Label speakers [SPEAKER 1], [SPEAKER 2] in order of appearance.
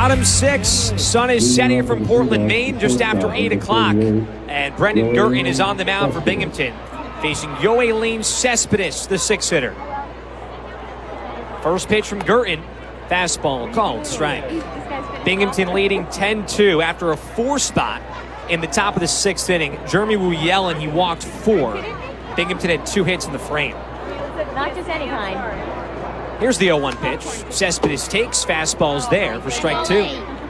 [SPEAKER 1] Bottom six, sun is setting from Portland, Maine, just after 8 o'clock. And Brendan Girton is on the mound for Binghamton, facing Yoelin Cespedes, the 6-hitter. First pitch from Girton, fastball called strike. Binghamton leading 10-2 after a 4 spot in the top of the 6th inning. Jeremy Wu Yellen, he walked 4. Binghamton had 2 hits in the frame.
[SPEAKER 2] Not just any kind.
[SPEAKER 1] Here's the 0-1 pitch. Cespedes takes, fastball's there for strike 2.